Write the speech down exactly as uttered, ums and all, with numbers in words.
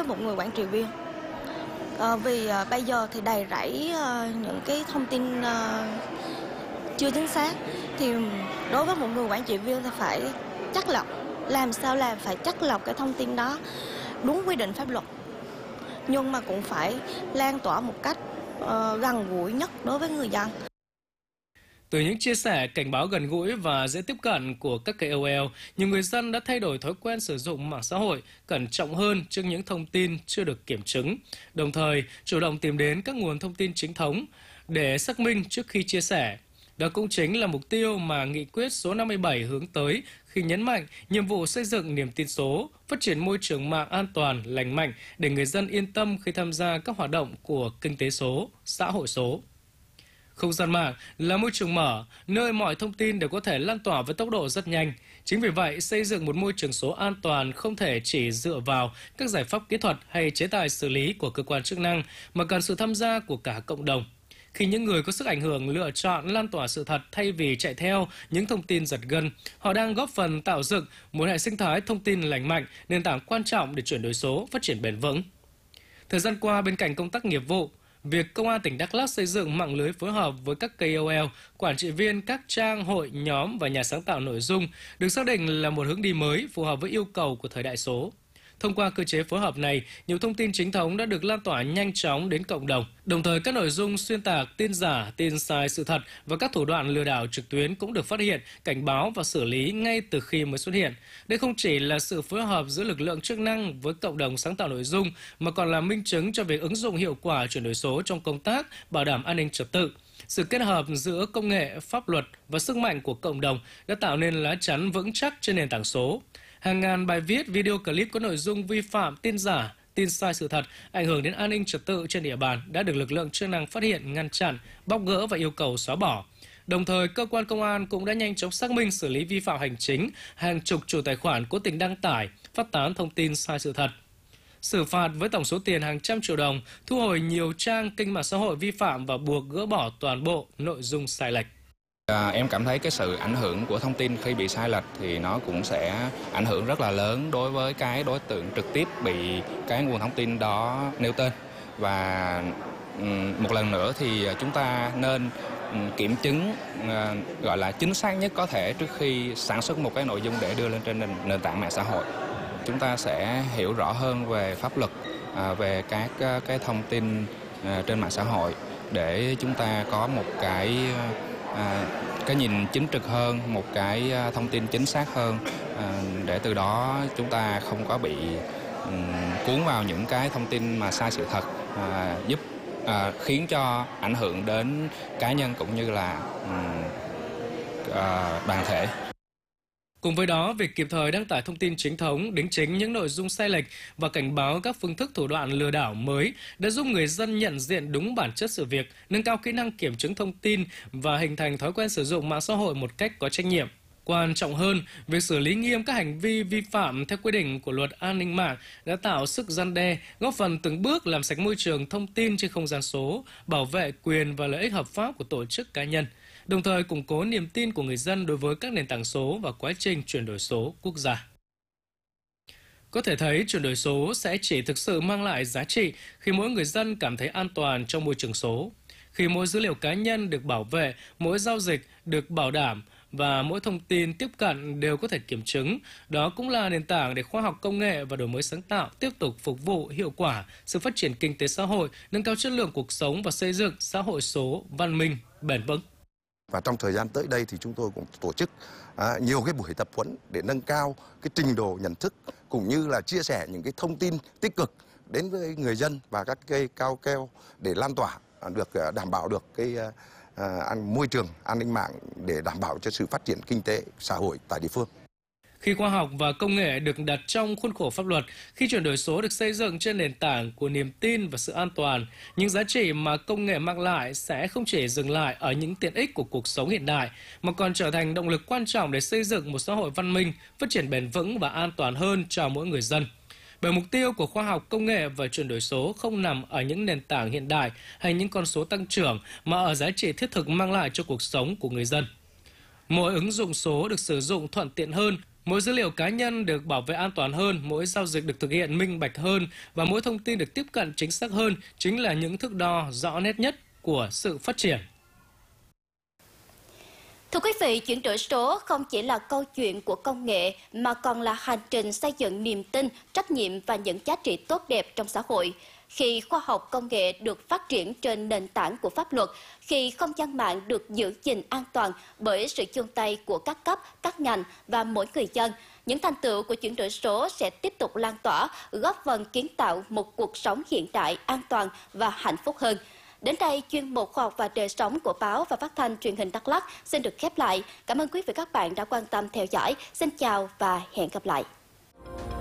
một người quản trị viên. À, vì à, bây giờ thì đầy rẫy à, những cái thông tin à, chưa chính xác, thì đối với một người quản trị viên thì phải chắt lọc, làm sao làm phải chắt lọc cái thông tin đó đúng quy định pháp luật, nhưng mà cũng phải lan tỏa một cách uh, gần gũi nhất đối với người dân. Từ những chia sẻ cảnh báo gần gũi và dễ tiếp cận của các K O L, nhiều người dân đã thay đổi thói quen sử dụng mạng xã hội, cẩn trọng hơn trước những thông tin chưa được kiểm chứng, đồng thời chủ động tìm đến các nguồn thông tin chính thống để xác minh trước khi chia sẻ. Đó cũng chính là mục tiêu mà Nghị quyết số năm mươi bảy hướng tới khi nhấn mạnh nhiệm vụ xây dựng niềm tin số, phát triển môi trường mạng an toàn, lành mạnh để người dân yên tâm khi tham gia các hoạt động của kinh tế số, xã hội số. Không gian mạng là môi trường mở, nơi mọi thông tin đều có thể lan tỏa với tốc độ rất nhanh. Chính vì vậy, xây dựng một môi trường số an toàn không thể chỉ dựa vào các giải pháp kỹ thuật hay chế tài xử lý của cơ quan chức năng, mà cần sự tham gia của cả cộng đồng. Khi những người có sức ảnh hưởng lựa chọn lan tỏa sự thật thay vì chạy theo những thông tin giật gân, họ đang góp phần tạo dựng một hệ sinh thái thông tin lành mạnh, nền tảng quan trọng để chuyển đổi số, phát triển bền vững. Thời gian qua, bên cạnh công tác nghiệp vụ, việc Công an tỉnh Đắk Lắk xây dựng mạng lưới phối hợp với các K O L, quản trị viên các trang, hội, nhóm và nhà sáng tạo nội dung được xác định là một hướng đi mới phù hợp với yêu cầu của thời đại số. Thông qua cơ chế phối hợp này, nhiều thông tin chính thống đã được lan tỏa nhanh chóng đến cộng đồng. Đồng thời, các nội dung xuyên tạc, tin giả, tin sai sự thật và các thủ đoạn lừa đảo trực tuyến cũng được phát hiện, cảnh báo và xử lý ngay từ khi mới xuất hiện. Đây không chỉ là sự phối hợp giữa lực lượng chức năng với cộng đồng sáng tạo nội dung, mà còn là minh chứng cho việc ứng dụng hiệu quả chuyển đổi số trong công tác bảo đảm an ninh trật tự. Sự kết hợp giữa công nghệ, pháp luật và sức mạnh của cộng đồng đã tạo nên lá chắn vững chắc trên nền tảng số. Hàng ngàn bài viết, video clip có nội dung vi phạm, tin giả, tin sai sự thật, ảnh hưởng đến an ninh trật tự trên địa bàn đã được lực lượng chức năng phát hiện, ngăn chặn, bóc gỡ và yêu cầu xóa bỏ. Đồng thời, cơ quan công an cũng đã nhanh chóng xác minh xử lý vi phạm hành chính hàng chục chủ tài khoản cố tình đăng tải, phát tán thông tin sai sự thật. Xử phạt với tổng số tiền hàng trăm triệu đồng, thu hồi nhiều trang kênh mạng xã hội vi phạm và buộc gỡ bỏ toàn bộ nội dung sai lệch. À, em cảm thấy cái sự ảnh hưởng của thông tin khi bị sai lệch thì nó cũng sẽ ảnh hưởng rất là lớn đối với cái đối tượng trực tiếp bị cái nguồn thông tin đó nêu tên. Và một lần nữa thì chúng ta nên kiểm chứng gọi là chính xác nhất có thể trước khi sản xuất một cái nội dung để đưa lên trên nền, nền tảng mạng xã hội. Chúng ta sẽ hiểu rõ hơn về pháp luật, về các cái thông tin trên mạng xã hội để chúng ta có một cái À, cái nhìn chính trực hơn, một cái thông tin chính xác hơn, à, để từ đó chúng ta không có bị um, cuốn vào những cái thông tin mà sai sự thật, à, giúp à, khiến cho ảnh hưởng đến cá nhân cũng như là um, à, đoàn thể. Cùng với đó, việc kịp thời đăng tải thông tin chính thống, đính chính những nội dung sai lệch và cảnh báo các phương thức thủ đoạn lừa đảo mới đã giúp người dân nhận diện đúng bản chất sự việc, nâng cao kỹ năng kiểm chứng thông tin và hình thành thói quen sử dụng mạng xã hội một cách có trách nhiệm. Quan trọng hơn, việc xử lý nghiêm các hành vi vi phạm theo quy định của Luật An ninh mạng đã tạo sức răn đe, góp phần từng bước làm sạch môi trường thông tin trên không gian số, bảo vệ quyền và lợi ích hợp pháp của tổ chức cá nhân, đồng thời củng cố niềm tin của người dân đối với các nền tảng số và quá trình chuyển đổi số quốc gia. Có thể thấy chuyển đổi số sẽ chỉ thực sự mang lại giá trị khi mỗi người dân cảm thấy an toàn trong môi trường số, khi mỗi dữ liệu cá nhân được bảo vệ, mỗi giao dịch được bảo đảm và mỗi thông tin tiếp cận đều có thể kiểm chứng. Đó cũng là nền tảng để khoa học công nghệ và đổi mới sáng tạo tiếp tục phục vụ hiệu quả sự phát triển kinh tế xã hội, nâng cao chất lượng cuộc sống và xây dựng xã hội số văn minh, bền vững. Và trong thời gian tới đây thì chúng tôi cũng tổ chức à, nhiều cái buổi tập huấn để nâng cao cái trình độ nhận thức cũng như là chia sẻ những cái thông tin tích cực đến với người dân và các cây cao keo để lan tỏa được đảm bảo được cái à, môi trường an ninh mạng để đảm bảo cho sự phát triển kinh tế xã hội tại địa phương. Khi khoa học và công nghệ được đặt trong khuôn khổ pháp luật, khi chuyển đổi số được xây dựng trên nền tảng của niềm tin và sự an toàn, những giá trị mà công nghệ mang lại sẽ không chỉ dừng lại ở những tiện ích của cuộc sống hiện đại, mà còn trở thành động lực quan trọng để xây dựng một xã hội văn minh, phát triển bền vững và an toàn hơn cho mỗi người dân. Bởi mục tiêu của khoa học công nghệ và chuyển đổi số không nằm ở những nền tảng hiện đại hay những con số tăng trưởng, mà ở giá trị thiết thực mang lại cho cuộc sống của người dân. Mỗi ứng dụng số được sử dụng thuận tiện hơn, Mỗi dữ liệu cá nhân được bảo vệ an toàn hơn, mỗi giao dịch được thực hiện minh bạch hơn và mỗi thông tin được tiếp cận chính xác hơn chính là những thước đo rõ nét nhất của sự phát triển. Thưa quý vị, chuyển đổi số không chỉ là câu chuyện của công nghệ mà còn là hành trình xây dựng niềm tin, trách nhiệm và những giá trị tốt đẹp trong xã hội. Khi khoa học công nghệ được phát triển trên nền tảng của pháp luật, khi không gian mạng được giữ gìn an toàn bởi sự chung tay của các cấp, các ngành và mỗi người dân, những thành tựu của chuyển đổi số sẽ tiếp tục lan tỏa, góp phần kiến tạo một cuộc sống hiện đại, an toàn và hạnh phúc hơn. Đến đây, chuyên mục Khoa học và đời sống của báo và phát thanh truyền hình Đắk Lắk xin được khép lại. Cảm ơn quý vị và các bạn đã quan tâm theo dõi. Xin chào và hẹn gặp lại.